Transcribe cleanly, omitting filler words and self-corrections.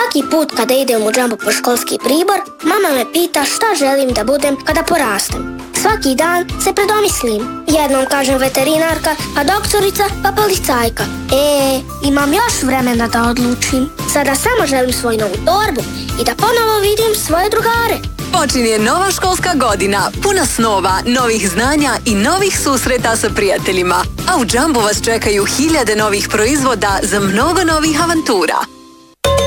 Svaki put kada idem u džambu po školski pribor, mama me pita šta želim da budem kada porastem. Svaki dan se predomislim. Jednom kažem veterinarka, pa doktorica, pa policajka. Imam još vremena da odlučim. Sada samo želim svoju novu torbu i da ponovo vidim svoje drugare. Počinje nova školska godina, puna snova, novih znanja i novih susreta sa prijateljima. A u džambu vas čekaju 1000 novih proizvoda za mnogo novih avantura.